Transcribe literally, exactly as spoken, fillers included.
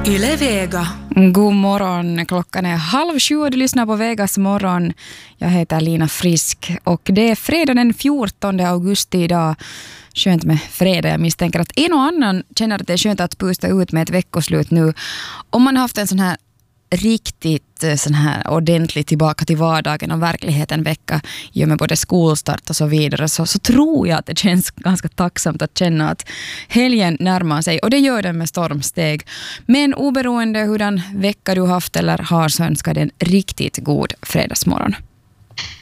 Yle Vega. God morgon, klockan är halv sju och du lyssnar på Vegas morgon. Jag heter Lina Frisk och det är fredag den fjortonde augusti idag. Skönt med fredag. Jag misstänker att en och annan känner att det är skönt att pusta ut med ett veckoslut nu. Om man har haft en sån här riktigt sån här ordentligt tillbaka till vardagen och verkligheten vecka gör med både skolstart och så vidare, så, så tror jag att det känns ganska tacksamt att känna att helgen närmar sig, och det gör den med stormsteg. Men oberoende hurdan vecka du haft eller har, så önskar den riktigt god fredagsmorgon.